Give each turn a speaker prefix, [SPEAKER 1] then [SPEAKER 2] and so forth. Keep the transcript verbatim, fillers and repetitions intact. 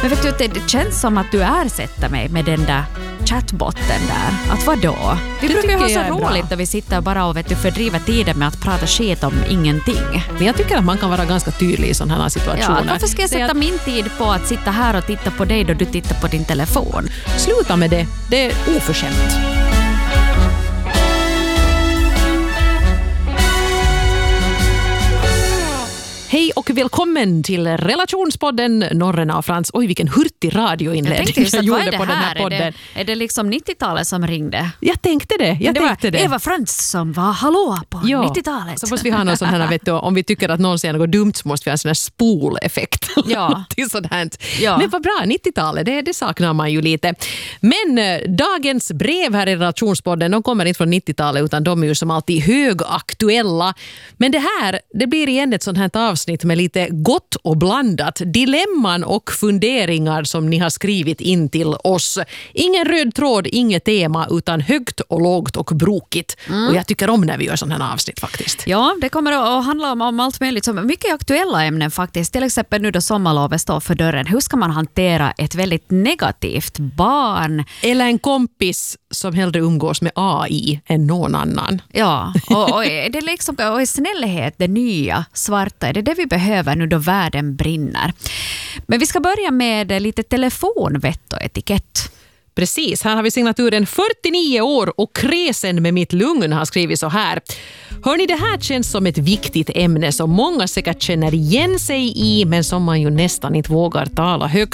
[SPEAKER 1] Men vet du, det, det känns som att du ersätter mig med den där chatbotten där. Att vadå? Vi
[SPEAKER 2] Det
[SPEAKER 1] brukar ju ha
[SPEAKER 2] tycker jag
[SPEAKER 1] så
[SPEAKER 2] är bra.
[SPEAKER 1] roligt där vi sitter bara och vet du, fördriver tiden med att prata skit om ingenting.
[SPEAKER 2] Men jag tycker att man kan vara ganska tydlig i sådana här situationer.
[SPEAKER 1] Ja, varför ska jag sätta
[SPEAKER 2] Säg
[SPEAKER 1] min tid på att sitta här och titta på dig då du tittar på din telefon?
[SPEAKER 2] att, sluta med det. Det är oförskämt. Hej och välkommen till Relationspodden Norrena och Frans. Oj, vilken hurtig radioinledning
[SPEAKER 1] Jag tänkte just
[SPEAKER 2] jag
[SPEAKER 1] att vad är
[SPEAKER 2] gjorde
[SPEAKER 1] det
[SPEAKER 2] på den här
[SPEAKER 1] här? Är
[SPEAKER 2] podden.
[SPEAKER 1] det, är det liksom nittiotalet som ringde?
[SPEAKER 2] Jag tänkte det. Jag
[SPEAKER 1] det
[SPEAKER 2] tänkte
[SPEAKER 1] var
[SPEAKER 2] det.
[SPEAKER 1] Eva Frans som var hallå på
[SPEAKER 2] Ja,
[SPEAKER 1] nittiotalet.
[SPEAKER 2] så måste vi ha någon sån här, vet du, om vi tycker att någon säger något dumt så måste vi ha en sån här spoleffekt.
[SPEAKER 1] Ja.
[SPEAKER 2] Till sånt här.
[SPEAKER 1] Ja.
[SPEAKER 2] Men vad bra, nittiotalet, det, det saknar man ju lite. Men eh, dagens brev här i Relationspodden, de kommer inte från nittiotalet utan de är ju som alltid högaktuella. Men det här, det blir igen ett sånt här avsnitt med lite gott och blandat. Dilemman och funderingar som ni har skrivit in till oss. Ingen röd tråd, inget tema utan högt och lågt och brokigt. Mm. Och jag tycker om när vi gör sådana här avsnitt faktiskt.
[SPEAKER 1] Ja, det kommer att handla om, om allt möjligt. Som mycket aktuella ämnen faktiskt. Till exempel nu då sommarlovet står för dörren. Hur ska man hantera ett väldigt negativt barn?
[SPEAKER 2] Eller en kompis som hellre umgås med A I än någon annan.
[SPEAKER 1] Ja, och, och är det liksom, och är snällhet det nya svarta? Är det det vi behöver nu då världen brinner? Men vi ska börja med lite telefonvett och etikett.
[SPEAKER 2] Precis, här har vi signaturen fyrtionio år och kresen med mitt lugn har skrivit så här. Hörni, det här känns som ett viktigt ämne som många säkert känner igen sig i men som man ju nästan inte vågar tala högt